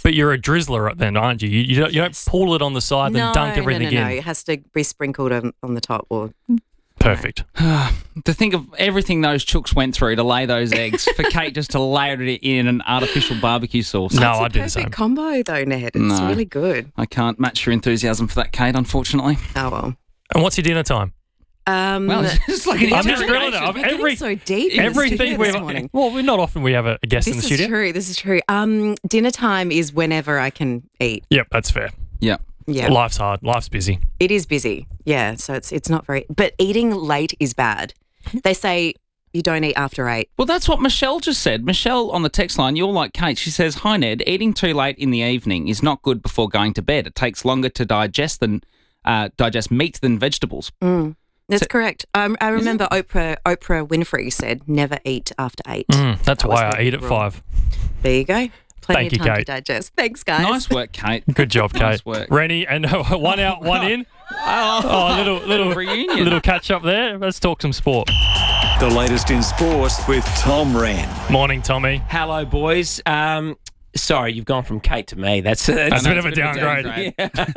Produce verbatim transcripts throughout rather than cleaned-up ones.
But you're a drizzler then, aren't you? You, you, don't, you don't pull it on the side no, and dunk everything no, no, in. No, it has to be sprinkled on, on the top. Or Perfect. To think of everything those chooks went through to lay those eggs, for Kate just to layer it in an artificial barbecue sauce. No, it's I a do the perfect same. combo though, Ned. It's No. really good. I can't match your enthusiasm for that, Kate, unfortunately. Oh, well. And what's your dinner time? Um, Well, it's just like an I'm just interrogation. grilling it. I'm we're getting every, so deep in the everything studio we this morning. Well, we're not often we have a, a guest in This the is studio. true. This is true. Um, dinner time is whenever I can eat. Yep, that's fair. Yeah. Yeah, Life's hard. Life's busy. it is busy. Yeah, so it's it's not very. But eating late is bad. They say you don't eat after eight. Well, that's what Michelle just said. Michelle on the text line, you're like Kate. She says, "Hi Ned, eating too late in the evening is not good before going to bed. It takes longer to digest than uh, digest meat than vegetables." Mm, that's So- correct. Um, I remember Oprah Oprah Winfrey said, "Never eat after eight." Mm, that's That was why I her eat at rule. five. There you go. Plenty Thank of you, time Kate. to digest. Thanks, guys. Nice work, Kate. Good job, Kate. Nice work. Rennie, and one out, one in. Oh, little little Reunion. little catch up there. Let's talk some sport. The latest in sport with Tom Wren. Morning, Tommy. Hello, boys. Um, sorry, you've gone from Kate to me. That's, that's That's a bit of a downgrade.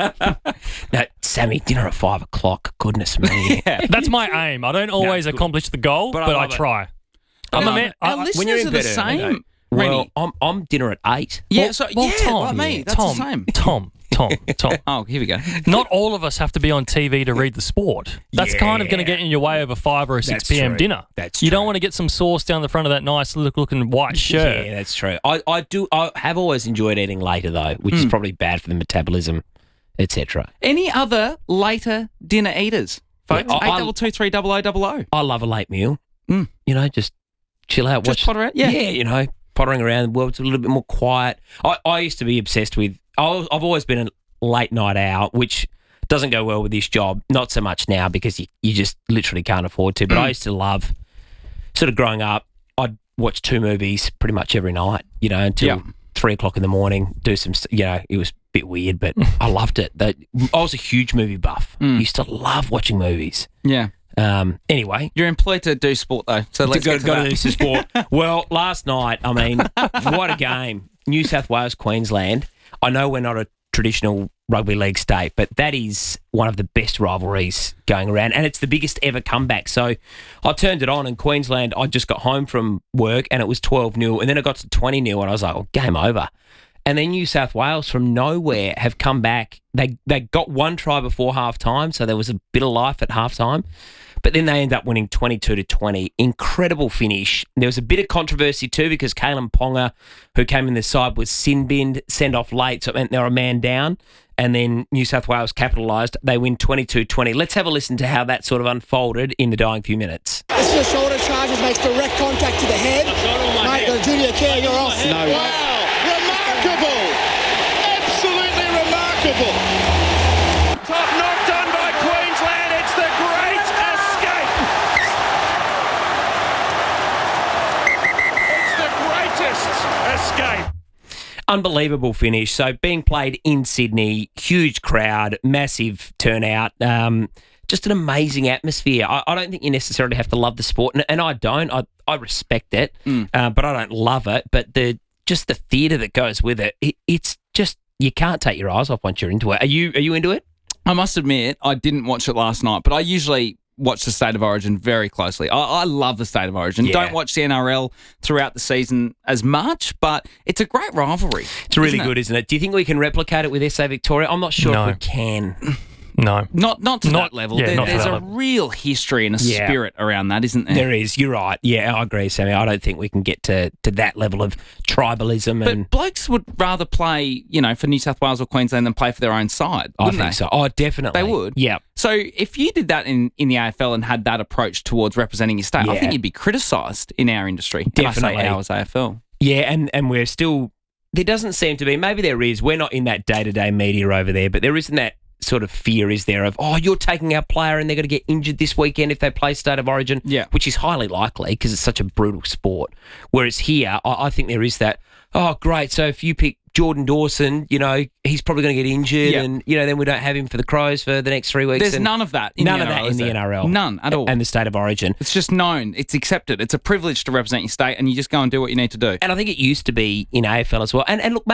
No, Sammy, dinner at five o'clock. Goodness me. That's my aim. I don't always good. accomplish the goal, But but, I I, love it. try. I'm a man. I, Our I- listeners when you're in are the bed early, same. Well, Rennie. I'm I'm dinner at eight. Yeah, well, so well, yeah, Tom, like me. yeah, That's Tom, the same. Tom, Tom, Tom. Oh, here we go. Not all of us have to be on T V to read the sport. That's kind of going to get in your way of a five or a six That's p.m. true. dinner. That's you don't true. want to get some sauce down the front of that nice look looking white shirt. Yeah, that's true. I, I do. I have always enjoyed eating later though, which is probably bad for the metabolism, et cetera. Any other later dinner eaters, folks? Yeah, I- Eight double two three double o double o. I love a late meal. Mm. You know, just chill out, Just watch. potter out? Yeah. yeah, you know, pottering around the world. It's a little bit more quiet. I, I used to be obsessed with. I was, I've always been a late night owl, which doesn't go well with this job. Not so much now because you, you just literally can't afford to. But I used to love, sort of growing up, I'd watch two movies pretty much every night. You know, until Yeah. three o'clock in the morning. Do some. st- You know, it was a bit weird, but I loved it. That I was a huge movie buff. Mm. Used to love watching movies. Yeah. Um, anyway, You're employed to do sport, though, so let's to go, get to go that. to this sport. Well, last night, I mean, what a game. New South Wales, Queensland. I know we're not a traditional rugby league state, but that is one of the best rivalries going around, and it's the biggest ever comeback. So I turned it on, and Queensland, I just got home from work, and it was twelve nil, and then it got to twenty nil, and I was like, oh, game over. And then New South Wales, from nowhere, have come back. They they got one try before half-time, so there was a bit of life at half-time. But then they end up winning twenty-two to twenty. Incredible finish. There was a bit of controversy too because Kalen Ponga, who came in the side, was sin-binned, sent off late, so it meant they were a man down. And then New South Wales capitalised. They win twenty-two twenty. Let's have a listen to how that sort of unfolded in the dying few minutes. This is a shoulder charges, makes direct contact to the head. Mate, the junior care, you're off. No. Wow, remarkable, absolutely remarkable. Top knock done by Queensland, it's the great escape. It's the greatest escape. Unbelievable finish. So being played in Sydney, huge crowd, massive turnout, um, just an amazing atmosphere. I, I don't think you necessarily have to love the sport, and, and I don't. I, I respect it, Mm. uh, but I don't love it. But the just the theatre that goes with it, it, it's just you can't take your eyes off once you're into it. Are you? Are you into it? I must admit, I didn't watch it last night, but I usually watch the State of Origin very closely. I, I love the State of Origin. Yeah. Don't watch the N R L throughout the season as much, but it's a great rivalry. It's really isn't it? good, isn't it? Do you think we can replicate it with S A Victoria? I'm not sure No. if we can. No. Not not to Not- that level. yeah, There- not to there's that a level. real history and a Yeah. spirit around that, isn't there? There is. You're right. Yeah, I agree, Sammy. I don't think we can get to, to that level of tribalism. But and blokes would rather play, you know, for New South Wales or Queensland than play for their own side, I wouldn't think they? so. Oh, definitely. They would. Yeah. So if you did that in, in the A F L and had that approach towards representing your state, I Yeah. think you'd be criticised in our industry. And Definitely. I say ours A F L. Yeah, and, and we're still, there doesn't seem to be, maybe there is, we're not in that day-to-day media over there, but there isn't that sort of fear, is there, of, oh, you're taking our player and they're going to get injured this weekend if they play State of Origin, Yeah. which is highly likely because it's such a brutal sport. Whereas here, I, I think there is that, oh, great, so if you pick Jordan Dawson, you know, he's probably going to get injured Yeah. and, you know, then we don't have him for the Crows for the next three weeks. There's and none of that in none the of N R L, that in is the there? N R L. None at all. And the State of Origin. It's just known. It's accepted. It's a privilege to represent your state and you just go and do what you need to do. And I think it used to be in A F L as well. And, and look,